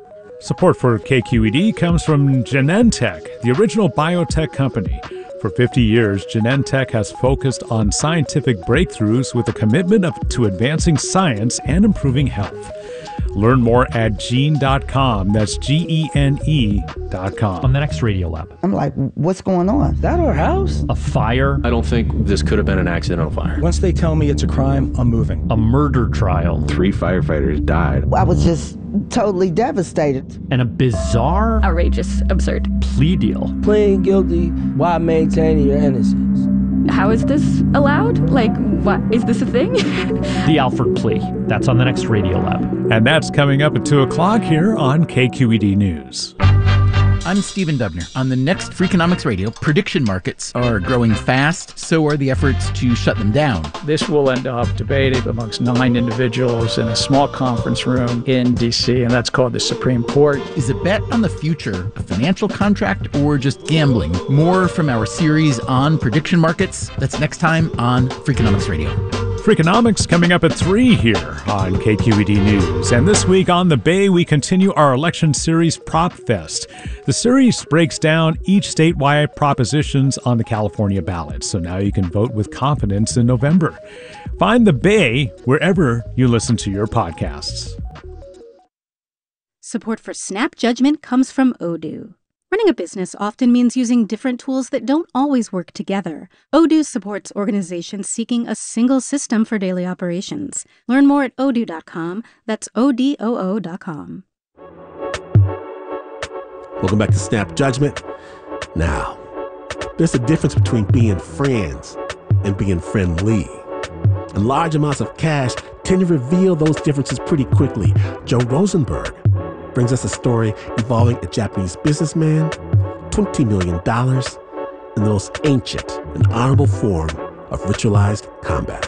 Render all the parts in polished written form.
Support for KQED comes from Genentech, the original biotech company. For 50 years, Genentech has focused on scientific breakthroughs with a commitment to advancing science and improving health. Learn more at gene.com. That's GENE.com. On the next Radio Lab. I'm like, what's going on? Is that our house? A fire. I don't think this could have been an accidental fire. Once they tell me it's a crime, I'm moving. A murder trial. 3 firefighters died. I was just totally devastated. And a bizarre, outrageous, absurd plea deal. Pleading guilty while maintaining your innocence. How is this allowed? Like, what? Is this a thing? The Alford plea. That's on the next Radio Lab. And that's coming up at 2 o'clock here on KQED News. I'm Stephen Dubner. On the next Freakonomics Radio, prediction markets are growing fast. So are the efforts to shut them down. This will end up debated amongst 9 individuals in a small conference room in D.C., and that's called the Supreme Court. Is a bet on the future a financial contract or just gambling? More from our series on prediction markets. That's next time on Freakonomics Radio. Freakonomics coming up at 3 here on KQED News. And this week on the Bay, we continue our election series Prop Fest. The series breaks down each statewide propositions on the California ballot, so now you can vote with confidence in November. Find the Bay wherever you listen to your podcasts. Support for Snap Judgment comes from Odoo. Running a business often means using different tools that don't always work together. Odoo supports organizations seeking a single system for daily operations. Learn more at odoo.com. That's ODOO.com. Welcome back to Snap Judgment. Now, there's a difference between being friends and being friendly. And large amounts of cash tend to reveal those differences pretty quickly. Joe Rosenberg brings us a story involving a Japanese businessman, $20 million, and the most ancient and honorable form of ritualized combat.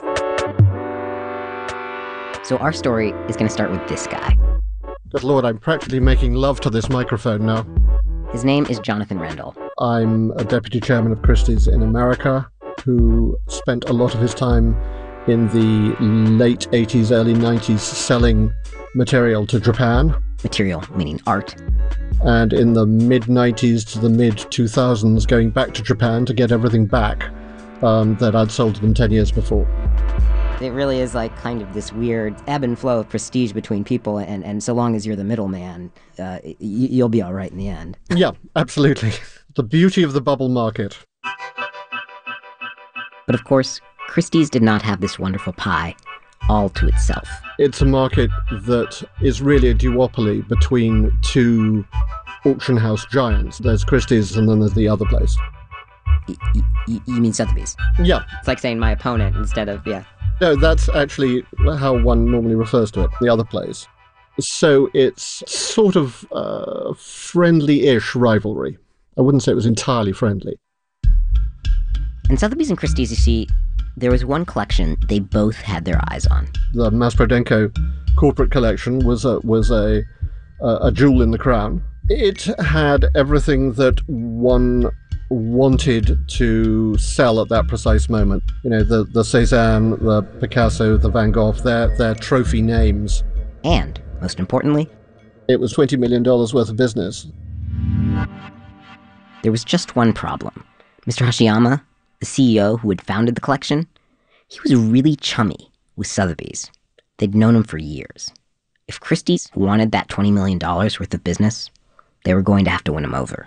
So our story is going to start with this guy. Good Lord, I'm practically making love to this microphone now. His name is Jonathan Rendell. I'm a deputy chairman of Christie's in America, who spent a lot of his time in the late 80s, early 90s selling material to Japan. Material meaning art. And in the mid-90s to the mid-2000s, going back to Japan to get everything back that I'd sold to them 10 years before. It really is like kind of this weird ebb and flow of prestige between people, and so long as you're the middleman, you'll be all right in the end. Yeah, absolutely. The beauty of the bubble market. But of course, Christie's did not have this wonderful pie all to itself. It's a market that is really a duopoly between 2 auction house giants. There's Christie's and then there's the other place. You mean Sotheby's? Yeah. It's like saying my opponent instead of, yeah. No, that's actually how one normally refers to it, the other place. So it's sort of friendly-ish rivalry. I wouldn't say it was entirely friendly. And Sotheby's and Christie's, you see, there was one collection they both had their eyes on. The Masprodenko corporate collection was a jewel in the crown. It had everything that one wanted to sell at that precise moment. You know, the Cézanne, the Picasso, the Van Gogh, their trophy names. And, most importantly, it was $20 million worth of business. There was just one problem. Mr. Hashiyama, the CEO who had founded the collection, he was really chummy with Sotheby's. They'd known him for years. If Christie's wanted that $20 million worth of business, they were going to have to win him over.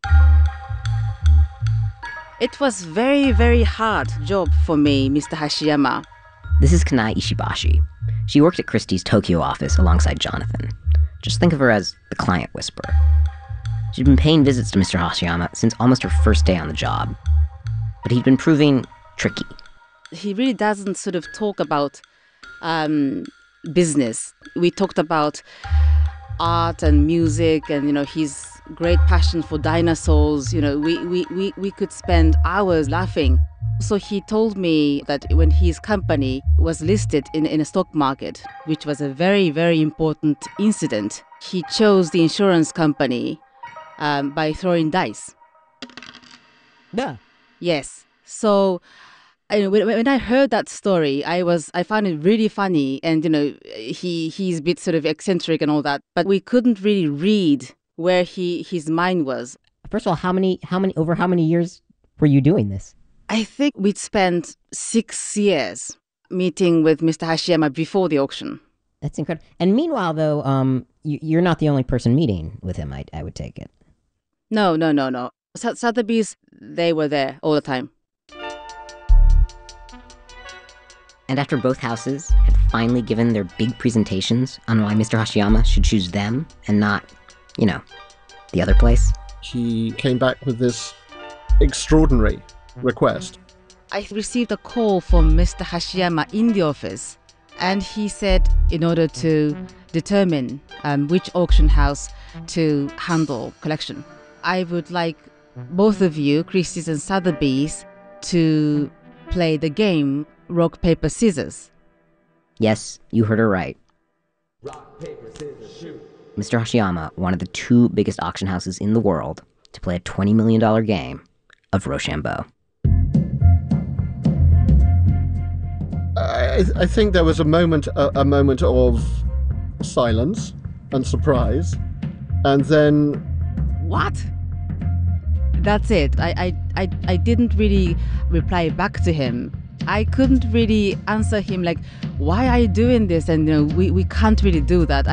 It was very, very hard job for me, Mr. Hashiyama. This is Kanai Ishibashi. She worked at Christie's Tokyo office alongside Jonathan. Just think of her as the client whisperer. She'd been paying visits to Mr. Hashiyama since almost her first day on the job. But he'd been proving tricky. He really doesn't sort of talk about business. We talked about art and music and, you know, his great passion for dinosaurs. You know, we could spend hours laughing. So he told me that when his company was listed in a stock market, which was a very, very important incident, he chose the insurance company by throwing dice. Yeah. Yes. So When I heard that story, I found it really funny, and he's a bit sort of eccentric and all that, but we couldn't really read where his mind was. First of all, how many years were you doing this? I think we'd spent 6 years meeting with Mr. Hashiyama before the auction. That's incredible. And meanwhile, though, you're not the only person meeting with him. I would take it. No. Sotheby's, they were there all the time. And after both houses had finally given their big presentations on why Mr. Hashiyama should choose them and not, the other place, he came back with this extraordinary request. I received a call from Mr. Hashiyama in the office, and he said in order to determine which auction house to handle collection, I would like both of you, Christie's and Sotheby's, to play the game Rock, Paper, Scissors. Yes, you heard her right. Rock, paper, scissors, shoot. Mr. Hashiyama wanted the two biggest auction houses in the world to play a $20 million game of Rochambeau. I think there was a moment of silence and surprise, and then... What? That's it. I didn't really reply back to him. I couldn't really answer him like, why are you doing this? And we can't really do that.